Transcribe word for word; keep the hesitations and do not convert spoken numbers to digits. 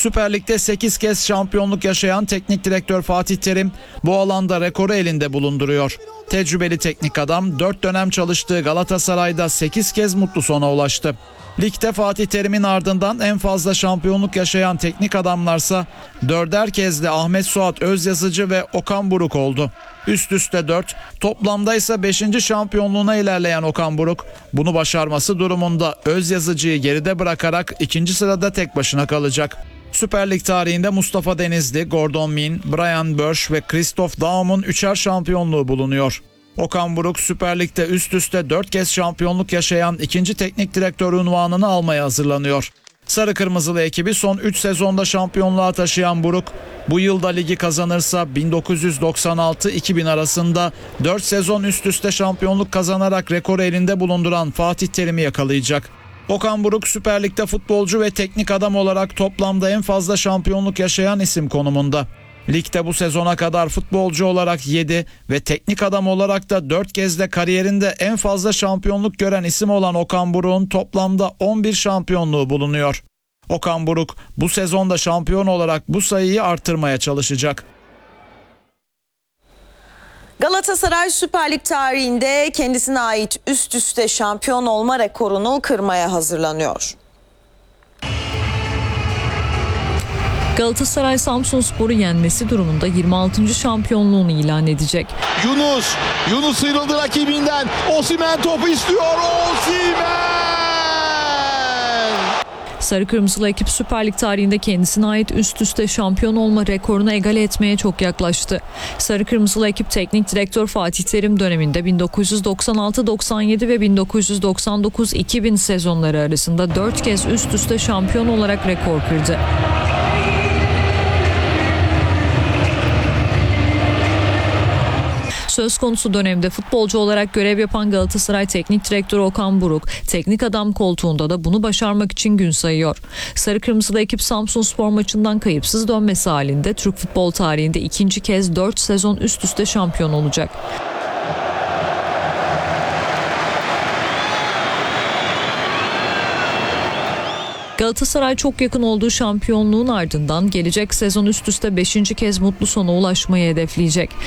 Süper Lig'de sekiz kez şampiyonluk yaşayan teknik direktör Fatih Terim bu alanda rekoru elinde bulunduruyor. Tecrübeli teknik adam dört dönem çalıştığı Galatasaray'da sekiz kez mutlu sona ulaştı. Ligde Fatih Terim'in ardından en fazla şampiyonluk yaşayan teknik adamlarsa dörder kez de Ahmet Suat Özyazıcı ve Okan Buruk oldu. Üst üste dört, toplamda ise beşinci şampiyonluğuna ilerleyen Okan Buruk, bunu başarması durumunda Özyazıcı'yı geride bırakarak ikinci sırada tek başına kalacak. Süper Lig tarihinde Mustafa Denizli, Gordon Min, Brian Börsch ve Christoph Daum'un üçer şampiyonluğu bulunuyor. Okan Buruk Süper Lig'de üst üste dört kez şampiyonluk yaşayan ikinci teknik direktör unvanını almaya hazırlanıyor. Sarı Kırmızılı ekibi son üç sezonda şampiyonluğa taşıyan Buruk, bu yılda ligi kazanırsa bin dokuz yüz doksan altı iki bin arasında dört sezon üst üste şampiyonluk kazanarak rekoru elinde bulunduran Fatih Terim'i yakalayacak. Okan Buruk Süper Lig'de futbolcu ve teknik adam olarak toplamda en fazla şampiyonluk yaşayan isim konumunda. Ligde bu sezona kadar futbolcu olarak yedi ve teknik adam olarak da dört kez de kariyerinde en fazla şampiyonluk gören isim olan Okan Buruk'un toplamda on bir şampiyonluğu bulunuyor. Okan Buruk bu sezonda şampiyon olarak bu sayıyı artırmaya çalışacak. Galatasaray Süper Lig tarihinde kendisine ait üst üste şampiyon olma rekorunu kırmaya hazırlanıyor. Galatasaray Samsunspor'u yenmesi durumunda yirmi altıncı şampiyonluğunu ilan edecek. Yunus, Yunus sıyrıldı rakibinden. Osimhen topu istiyor. Osimhen! Sarı Kırmızılı ekip Süper Lig tarihinde kendisine ait üst üste şampiyon olma rekorunu egale etmeye çok yaklaştı. Sarı Kırmızılı ekip teknik direktör Fatih Terim döneminde bin dokuz yüz doksan altı doksan yedi ve bin dokuz yüz doksan dokuz iki bin sezonları arasında dört kez üst üste şampiyon olarak rekor kırdı. Söz konusu dönemde futbolcu olarak görev yapan Galatasaray Teknik Direktörü Okan Buruk, teknik adam koltuğunda da bunu başarmak için gün sayıyor. Sarı Kırmızılı ekip Samsunspor maçından kayıpsız dönmesi halinde Türk futbol tarihinde ikinci kez dört sezon üst üste şampiyon olacak. Galatasaray çok yakın olduğu şampiyonluğun ardından gelecek sezon üst üste beşinci kez mutlu sona ulaşmayı hedefleyecek.